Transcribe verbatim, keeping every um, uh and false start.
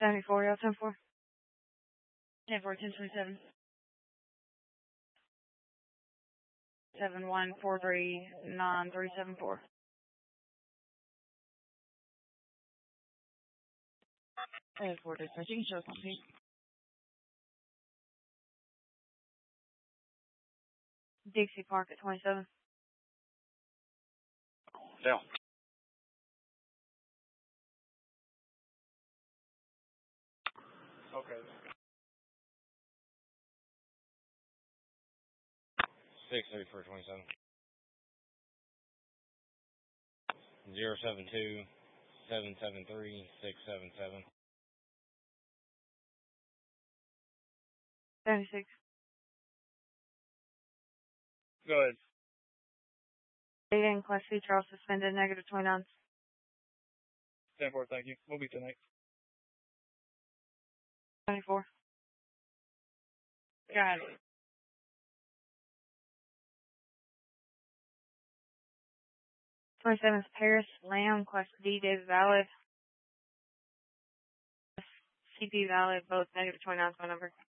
seventy-four, y'all, ten four. ten four, ten twenty-seven. seven one four three nine three seven four. ten four, dispatch. You can show us on page. Dixie Park at twenty-seven. Down. Okay. six thirty-four twenty-seven. zero seven two seven seven three six seven seven. seventy-six. Go ahead. Data in Class C trial suspended, negative twenty-nine. ten four, thank you. We'll be tonight. twenty-four. Got it. twenty-seven is Paris Lamb, Class D, David Valid. C P Valid, both negative twenty-nine is my number.